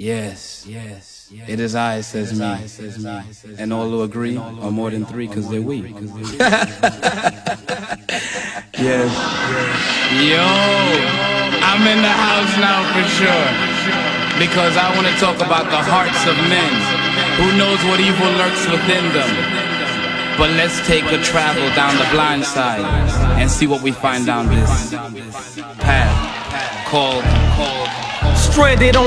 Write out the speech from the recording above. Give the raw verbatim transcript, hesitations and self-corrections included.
Yes, yes, yes. It is I, says me. And all who agree are more than three, cause they're we. Yes. Yo, I'm in the house now for sure. Because I want to talk about the hearts of men. Who knows what evil lurks within them? But let's take a travel down the blind side and see what we find down this path called, called, Stranded on